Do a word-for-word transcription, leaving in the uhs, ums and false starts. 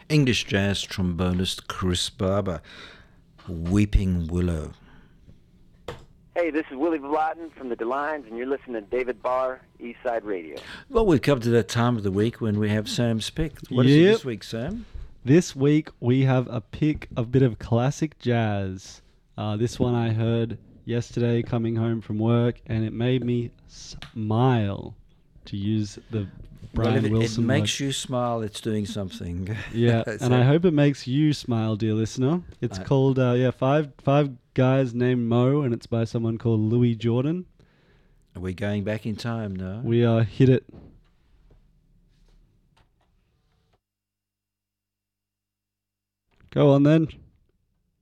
English jazz trombonist Chris Barber, Weeping Willow. Hey, this is Willie Vlautin from the DeLines, and you're listening to David Barr, Eastside Radio. Well, we've come to that time of the week when we have Sam's pick. What Yep. is it this week, Sam? This week we have a pick of a bit of classic jazz. Uh, this one I heard yesterday coming home from work, and it made me smile, to use the Brian well, if it, Wilson it makes word. you smile, it's doing something. Yeah, So- and I hope it makes you smile, dear listener. It's I- called, uh, yeah, Five Five Guys Named Mo, and it's by someone called Louis Jordan. Are we going back in time now? We uh, hit it. Go on then.